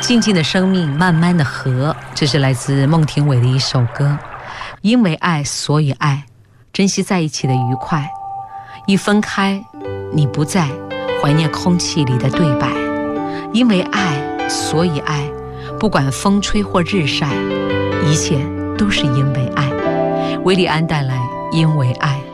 静静的生命，慢慢的河，这是来自孟庭苇的一首歌。因为爱，所以爱，珍惜在一起的愉快。一分开，你不在，怀念空气里的对白。因为爱，所以爱，不管风吹或日晒，一切都是因为爱。韦礼安带来《因为爱》。